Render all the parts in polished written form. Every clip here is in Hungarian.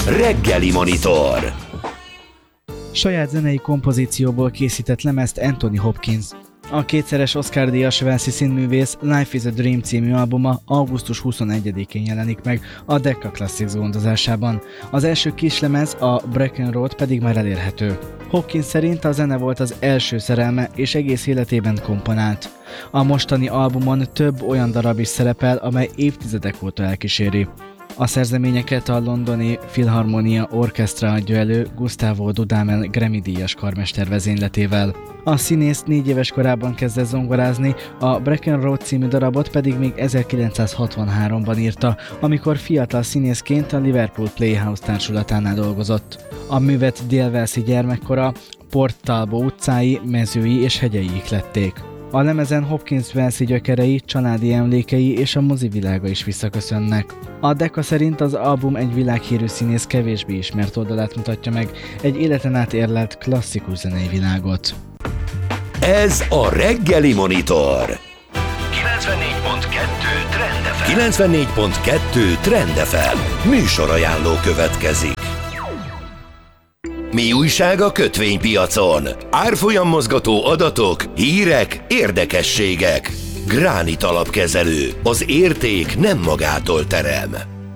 Reggeli Monitor. Saját zenei kompozícióból készített lemezt Anthony Hopkins. A kétszeres Oscar-díjas walesi színművész Life is a Dream című albuma augusztus 21-én jelenik meg a Decca Classics gondozásában. Az első kislemez, a Breckenroad pedig már elérhető. Hopkins szerint a zene volt az első szerelme, és egész életében komponált. A mostani albumon több olyan darab is szerepel, amely évtizedek óta elkíséri. A szerzeményeket a londoni Philharmonia Orchestra adja elő Gustavo Dudamel Grammy-díjas karmester vezényletével. A színész 4 éves korában kezdett zongorázni, a Breckenroad című darabot pedig még 1963-ban írta, amikor fiatal színészként a Liverpool Playhouse társulatánál dolgozott. A művet dél-walesi gyermekkora, Port Talbot utcái, mezői és hegyei ihlették. A lemezen Hopkins walesi gyökerei, családi emlékei és a mozivilága is visszaköszönnek. A Decca szerint az album egy világhírű színész kevésbé ismert oldalát mutatja meg, egy életen át érlelt klasszikus zenei világot. Ez a Reggeli Monitor. 94.2 Trend FM. Műsorajánló következik. Mi újság a kötvénypiacon? Árfolyammozgató adatok, hírek, érdekességek. Gránit Alapkezelő. Az érték nem magától terem.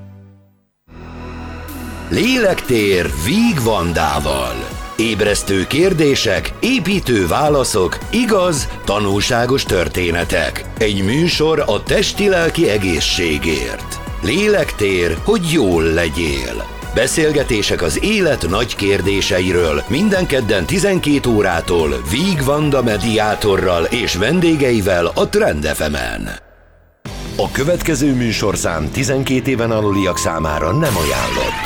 Lélektér Víg Vandával. Ébresztő kérdések, építő válaszok, igaz, tanulságos történetek. Egy műsor a testi-lelki egészségért. Lélektér, hogy jól legyél. Beszélgetések az élet nagy kérdéseiről minden kedden 12 órától Víg Vanda mediátorral és vendégeivel a Trend FM-en. A következő műsorszám 12 éven aluliak számára nem ajánlott.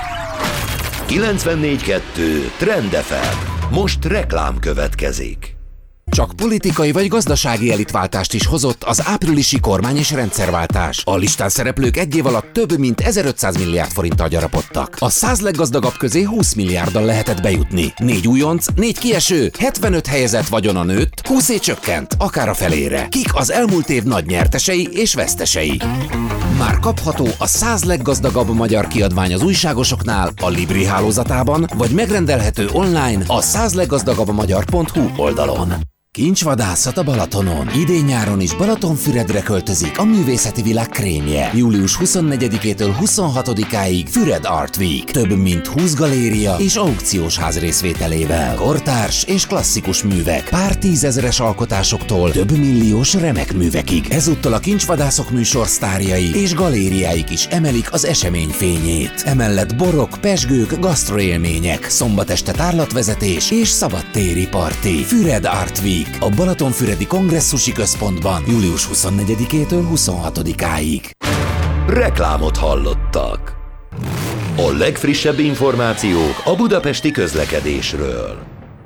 94.2 Trend FM. Most reklám következik. Csak politikai vagy gazdasági elitváltást is hozott az áprilisi kormány- és rendszerváltás. A listán szereplők egy év alatt több mint 1500 milliárd forinttal gyarapodtak. A 100 leggazdagabb közé 20 milliárddal lehetett bejutni. 4 újonc, 4 kieső, 75 helyezett vagyona nőtt, 20 csökkent, akár a felére. Kik az elmúlt év nagy nyertesei és vesztesei? Már kapható a 100 leggazdagabb magyar kiadvány az újságosoknál, a Libri hálózatában, vagy megrendelhető online a 100leggazdagabbmagyar.hu oldalon. Kincsvadászat a Balatonon. Idén-nyáron is Balatonfüredre költözik a művészeti világ krémje. Július 24-től 26-áig Füred Art Week. Több mint 20 galéria és aukciós ház részvételével. Kortárs és klasszikus művek, pár tízezeres alkotásoktól több milliós remek művekig. Ezúttal a Kincsvadászok műsor sztárjai és galériáik is emelik az esemény fényét. Emellett borok, pezsgők, gasztroélmények, szombat este tárlatvezetés és szabadtéri parti. Füred Art Week a Balatonfüredi Kongresszusi Központban július 24-től 26-áig. Reklámot hallottak. A legfrissebb információk a budapesti közlekedésről.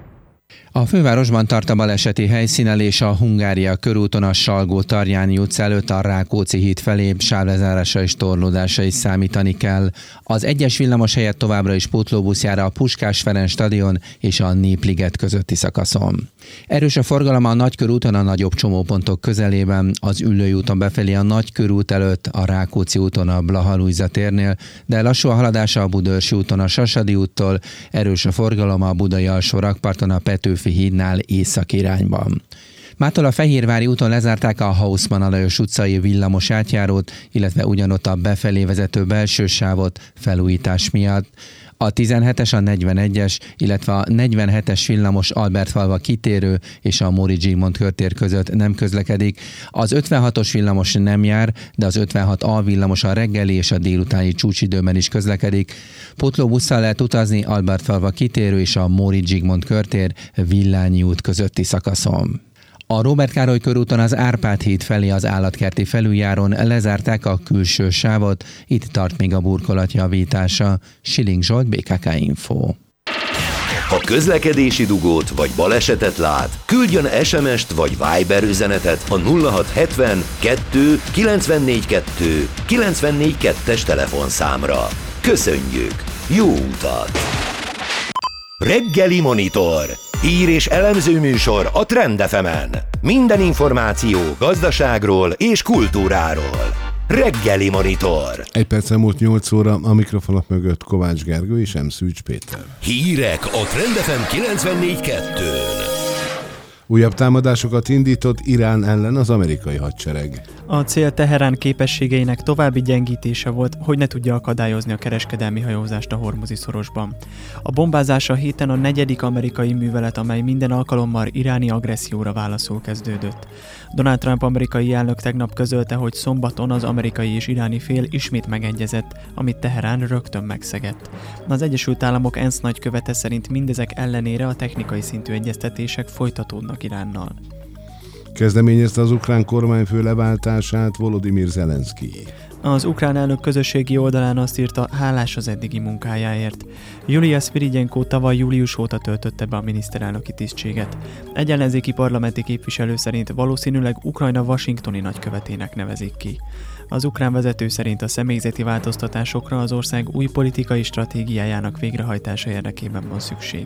A fővárosban tart a baleseti helyszínelés a Hungária körúton a Salgó-Tarjáni utca előtt a Rákóczi híd felé sávlezárásra és torlódásra is számítani kell. Az 1-es villamos helyett továbbra is pótlóbusz jár a Puskás Ferenc stadion és a Népliget közötti szakaszon. Erős a forgalom a Nagykörúton a nagyobb csomópontok közelében, az Üllői úton befelé a Nagykörút előtt, a Rákóczi úton a Blaha Lujza térnél, de lassú a haladása a Budaörsi úton a Sasadi úttól, erős a forgalom a Budai alsó rakparton a Petőfi hídnál észak irányban. Mától a Fehérvári úton lezárták a Haussmann Alajos utcai villamos átjárót, illetve ugyanott a befelé vezető belső sávot felújítás miatt. A 17-es, a 41-es, illetve a 47-es villamos Albertfalva kitérő és a Móricz Zsigmond körtér között nem közlekedik. Az 56-os villamos nem jár, de az 56A villamos a reggeli és a délutáni csúcsidőben is közlekedik. Pótlóbusszal lehet utazni Albertfalva kitérő és a Móricz Zsigmond körtér Villányi út közötti szakaszon. A Róbert Károly körúton az Árpád híd felé az állatkerti felüljáron lezárták a külső sávot, itt tart még a burkolat javítása. Schilling Zsolt, BKK Info. Ha közlekedési dugót vagy balesetet lát, küldjön SMS-t vagy Viber üzenetet a 0670 2 94 2 94 2-es telefonszámra. Köszönjük! Jó utat! Reggeli Monitor. Hír és elemző műsor a Trend FM-en. Minden információ gazdaságról és kultúráról. Reggeli Monitor. Egy perc múlt 8 óra, a mikrofonok mögött Kovács Gergő és Szűcs Péter. Hírek a Trend FM 94.2-n. Újabb támadásokat indított Irán ellen az amerikai hadsereg. A cél Teherán képességeinek további gyengítése volt, hogy ne tudja akadályozni a kereskedelmi hajózást a Hormuzi szorosban. A bombázás a héten a 4. amerikai művelet, amely minden alkalommal iráni agresszióra válaszul kezdődött. Donald Trump amerikai elnök tegnap közölte, hogy szombaton az amerikai és iráni fél ismét megegyezett, amit Teherán rögtön megszegett. Az Egyesült Államok ENSZ nagykövete szerint mindezek ellenére a technikai szintű egyeztetések folytatódnak Iránnal. Kezdeményezte az ukrán kormányfő leváltását Volodymyr Zelenszkij. Az ukrán elnök közösségi oldalán azt írta, hálás az eddigi munkájáért. Julia Sviridenko tavaly július óta töltötte be a miniszterelnöki tisztséget. Egy ellenzéki parlamenti képviselő szerint valószínűleg Ukrajna washingtoni nagykövetének nevezik ki. Az ukrán vezető szerint a személyzeti változtatásokra az ország új politikai stratégiájának végrehajtása érdekében van szükség.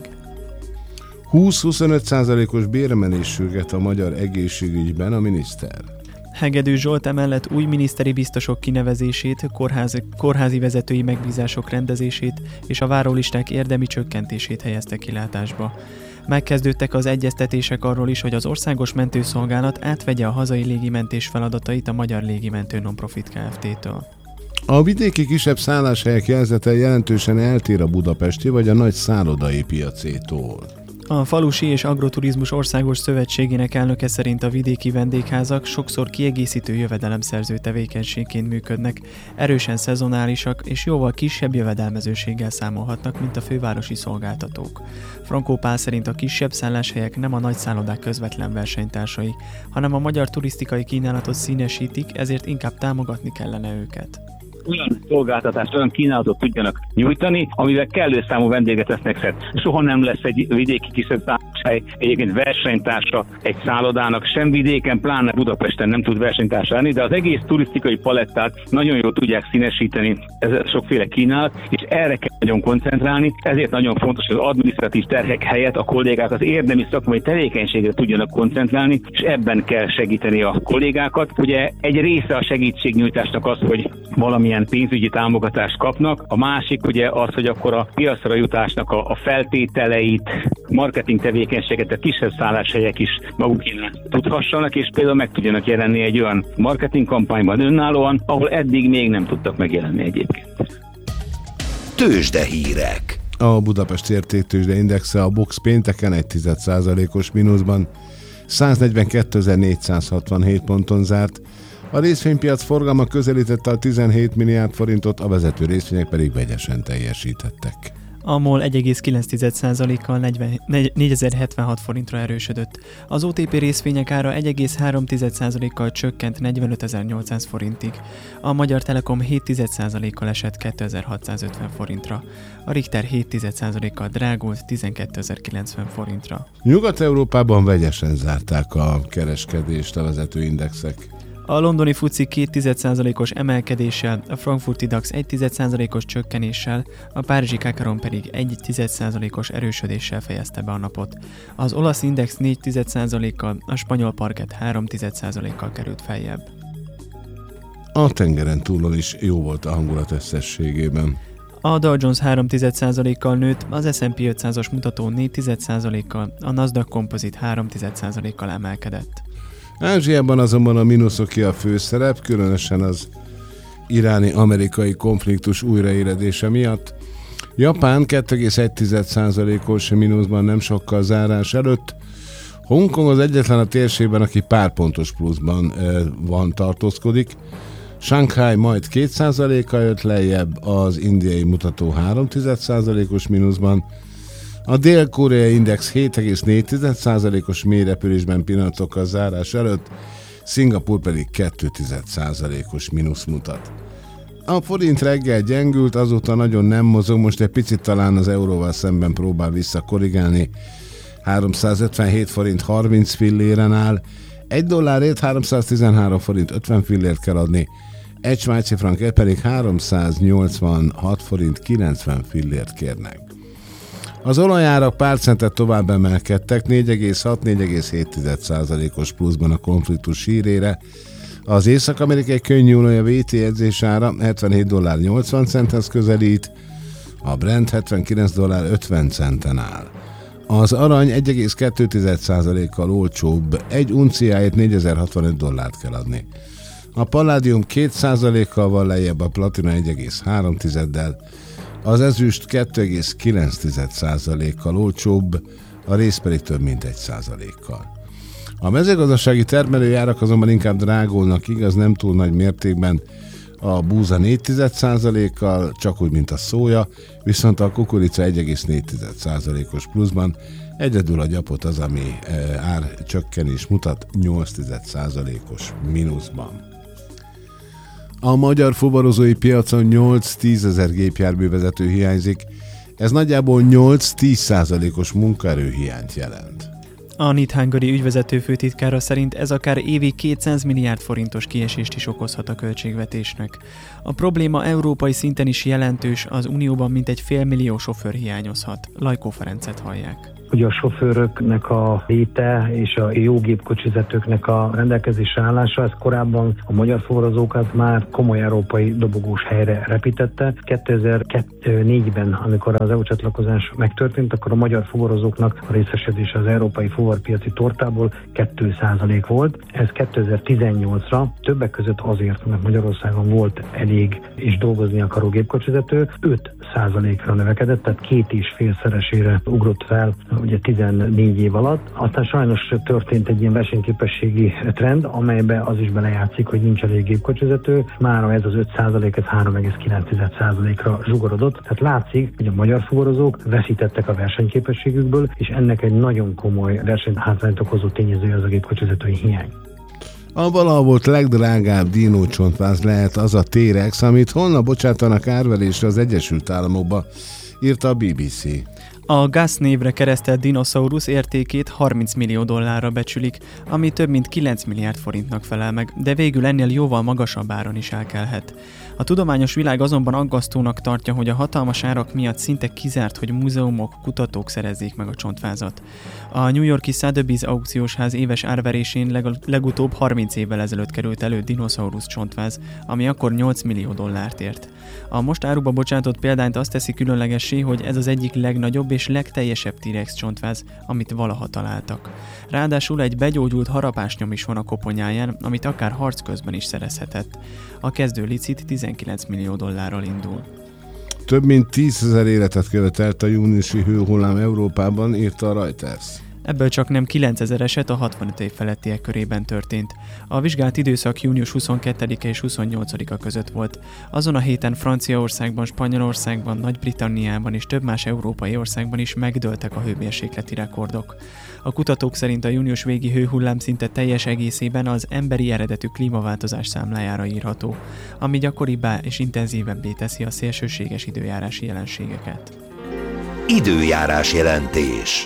20-25%-os béremelés sürget a magyar egészségügyben a miniszter. Hegedű Zsolt emellett új miniszteri biztosok kinevezését, kórházi vezetői megbízások rendezését és a várólisták érdemi csökkentését helyezte kilátásba. Megkezdődtek az egyeztetések arról is, hogy az Országos Mentőszolgálat átvegye a hazai légimentés feladatait a Magyar Légimentő Nonprofit Kft-től. A vidéki kisebb szálláshelyek jelzete jelentősen eltér a budapesti vagy a nagy szállodai piacétól. A Falusi és Agroturizmus Országos Szövetségének elnöke szerint a vidéki vendégházak sokszor kiegészítő jövedelemszerző tevékenységként működnek, erősen szezonálisak és jóval kisebb jövedelmezőséggel számolhatnak, mint a fővárosi szolgáltatók. Frankó Pál szerint a kisebb szálláshelyek nem a nagy szállodák közvetlen versenytársai, hanem a magyar turisztikai kínálatot színesítik, ezért inkább támogatni kellene őket. Olyan szolgáltatást, olyan kínálatot tudjanak nyújtani, amivel kellő számú vendéget vesznek fel. Soha nem lesz egy vidéki kisebb szálláshely egyébként versenytársa egy szállodának, sem vidéken, pláne Budapesten nem tud versenytársa lenni, de az egész turisztikai palettát nagyon jól tudják színesíteni, ez sokféle kínálat, és erre kell nagyon koncentrálni, ezért nagyon fontos, hogy az adminisztratív terhek helyett a kollégák az érdemi szakmai tevékenységre tudjanak koncentrálni, és ebben kell segíteni a kollégákat. Ugye egy része a segítségnyújtásnak az, hogy valamilyen pénzügyi támogatást kapnak. A másik ugye az, hogy akkor a piacra jutásnak a feltételeit, marketing tevékenységet a kisebb szálláshelyek is magukénál tudhassanak, és például meg tudjanak jelenni egy olyan marketing kampányban önállóan, ahol eddig még nem tudtak megjelenni egyébként. Tőzsdehírek. A Budapest Értéktőzsde Indexe a Box pénteken 1,1%-os mínuszban 142.467 ponton zárt. A részvénypiac forgalma közelítette a 17 milliárd forintot, a vezető részvények pedig vegyesen teljesítettek. A MOL 1,9%-kal 4076 forintra erősödött. Az OTP részvények ára 1,3%-kal csökkent 45.800 forintig. A Magyar Telekom 7,1%-kal esett 2650 forintra. A Richter 7,1%-kal drágult 12.090 forintra. Nyugat-Európában vegyesen zárták a kereskedést a vezető indexek. A londoni FTSE 2,1%-os emelkedéssel, a frankfurti DAX 1,1%-os csökkenéssel, a párizsi Kakaron pedig 1,1%-os erősödéssel fejezte be a napot. Az olasz index 4,1%-kal, a spanyol parket 3,1%-kal került feljebb. A tengeren túlon is jó volt a hangulat összességében. A Dow Jones 3,1%-kal nőtt, az S&P 500-as mutató 4,1%-kal, a Nasdaq Composite 3,1%-kal emelkedett. Ázsiában azonban a mínuszoké a főszerep, különösen az iráni-amerikai konfliktus újraéledése miatt. Japán 2,1%-os mínuszban nem sokkal zárás előtt. Hongkong az egyetlen a térségben, aki pár pontos pluszban tartózkodik. Shanghai majd 2%-kal jött lejjebb, az indiai mutató 3,1%-os mínuszban. A dél-koreai index 7,4%-os mélyrepülésben pillanatokkal zárás előtt, Szingapúr pedig 2,1%-os mínusz mutat. A forint reggel gyengült, azóta nagyon nem mozog, most egy picit talán az euróval szemben próbál visszakorrigálni. 357 forint 30 filléren áll, egy dollárért 313 forint 50 fillért kell adni, egy svájci frankért pedig 386 forint 90 fillért kérnek. Az olajárak pár centet tovább emelkedtek, 4,6-4,7%-os pluszban a konfliktus hírére. Az észak-amerikai könnyűolaj a WT edzésára $77.80 közelít, a Brent $79.50 áll. Az arany 1,2%-kal olcsóbb, egy unciáért $4065 kell adni. A palládium 2%-kal van lejjebb, a platina 1,3-del, az ezüst 2,9%-kal olcsóbb, a rész pedig több mint 1%-kal. A mezőgazdasági termelőjárak azonban inkább drágulnak, igaz, nem túl nagy mértékben, a búza 4%-kal, csak úgy, mint a szója, viszont a kukorica 1,4%-os pluszban, egyedül a gyapot az, ami árcsökkenés mutat 8%-os mínuszban. A magyar fuvarozói piacon 8-10 ezer gépjárművezető hiányzik, ez nagyjából 8-10%-os munkaerőhiányt jelent. A NIT Hungary ügyvezető főtitkára szerint ez akár évi 200 milliárd forintos kiesést is okozhat a költségvetésnek. A probléma európai szinten is jelentős, az Unióban mintegy 500 000 sofőr hiányozhat. Lajkó Ferencet hallják. Hogy a sofőröknek a léte és a jó gépkocsivezetőknek a rendelkezésre állása, ez korábban a magyar fuvarozókat már komoly európai dobogós helyre repítette. 2004-ben, amikor az EU csatlakozás megtörtént, akkor a magyar fuvarozóknak a részesedése az európai fuvarpiaci tortából 2% volt. Ez 2018-ra többek között azért, mert Magyarországon volt elég és dolgozni akaró gépkocsivezető, 5%-ra növekedett, tehát 2,5-szeresére ugrott fel ugye 14 év alatt. Aztán sajnos történt egy ilyen versenyképességi trend, amelybe az is belejátszik, hogy nincs elég gépkocsivezető. Mára ez az 5%, ez 3,9%-ra zsugorodott. Tehát látszik, hogy a magyar fuvarozók veszítettek a versenyképességükből, és ennek egy nagyon komoly versenyhátrányt okozó tényezője az a gépkocsivezetői hiány. A valaha volt legdrágább dinócsontváz lehet az a T-rex, amit holnap bocsátanak árverésre az Egyesült Államokba, írta a BBC. A Gus névre keresztelt dinoszaurusz értékét $30 millió becsülik, ami több mint 9 milliárd forintnak felel meg, de végül ennél jóval magasabb áron is elkelhet. A tudományos világ azonban aggasztónak tartja, hogy a hatalmas árak miatt szinte kizárt, hogy múzeumok, kutatók szerezzék meg a csontvázat. A New York-i Sotheby's aukciós ház éves árverésén legutóbb 30 évvel ezelőtt került elő dinoszaurusz csontváz, ami akkor $8 millió ért. A most áruba bocsátott példányt azt teszi különlegessé, hogy ez az egyik legnagyobb és legteljesebb T-rex csontváz, amit valaha találtak. Ráadásul egy begyógyult harapásnyom is van a koponyáján, amit akár harc közben is szerezhetett. A kezdő licit $19 millió indul. Több mint 10 000 életet követelt a júniusi hőhullám Európában, írta a Reuters. Ebből csak nem 9000 eset a 65 év felettiek körében történt. A vizsgált időszak június 22-e és 28-a között volt. Azon a héten Franciaországban, Spanyolországban, Nagy-Britanniában és több más európai országban is megdőltek a hőmérsékleti rekordok. A kutatók szerint a június végi hőhullám szinte teljes egészében az emberi eredetű klímaváltozás számlájára írható, ami gyakoribbá és intenzívebbé teszi a szélsőséges időjárási jelenségeket. Időjárás jelentés.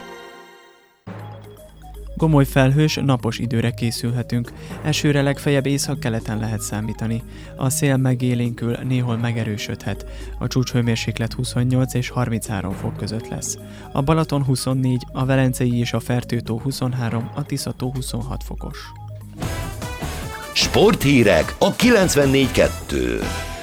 Gomoly felhős, napos időre készülhetünk. Esőre legfeljebb északkeleten lehet számítani. A szél megélénkül, néhol megerősödhet. A csúcshőmérséklet 28 és 33 fok között lesz. A Balaton 24, a Velencei és a Fertőtó 23, a Tiszató 26 fokos. Sporthírek a 94.2.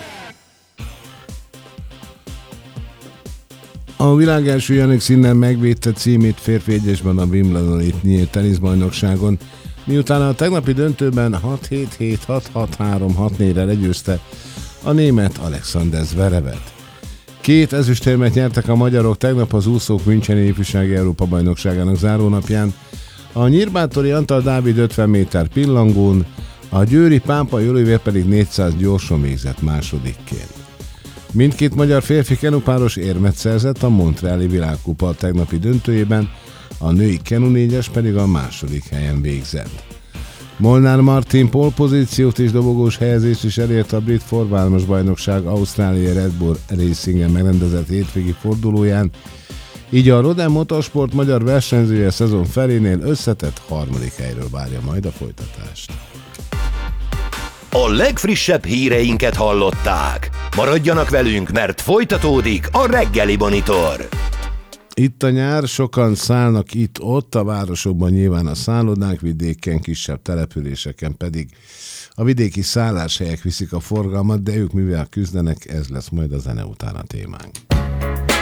A világ első Jannik Sinner megvédte címét férfi egyesben a Wimbledoni nyílt teniszbajnokságon, miután a tegnapi döntőben 6-7-7, 6-6-3, 6-4-re legyőzte a német Alexander Zverevet. 2 ezüstérmet nyertek a magyarok tegnap az úszók Müncheni ifjúsági Európa-bajnokságának zárónapján, a nyírbátori Antal Dávid 50 méter pillangón, a győri Pápai Olivér pedig 400 gyorson végzett másodikként. Mindkét magyar férfi kenupáros érmet szerzett a Montreali világkupa tegnapi döntőjében, a női kenu 4-es pedig a második helyen végzett. Molnár Martin pole-pozíciót és dobogós helyezést is elért a brit Forma-1-as bajnokság Ausztrália Red Bull Racingen megrendezett hétvégi fordulóján, így a Roden Motorsport magyar versenyzője szezon felénél összetett 3. helyről várja majd a folytatást. A legfrissebb híreinket hallották. Maradjanak velünk, mert folytatódik a Reggeli Monitor. Itt a nyár, sokan szállnak itt-ott, a városokban nyilván a szállodák, vidéken, kisebb településeken pedig a vidéki szálláshelyek viszik a forgalmat, de ők mivel küzdenek, ez lesz majd a zene után a témánk.